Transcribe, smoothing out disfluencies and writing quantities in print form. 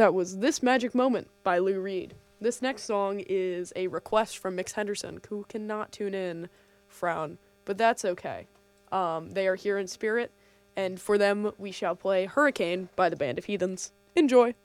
That was This Magic Moment by Lou Reed. This next song is a request from Mix Henderson, who cannot tune in, frown, but that's okay. They are here in spirit, and for them, we shall play Hurricane by the Band of Heathens. Enjoy!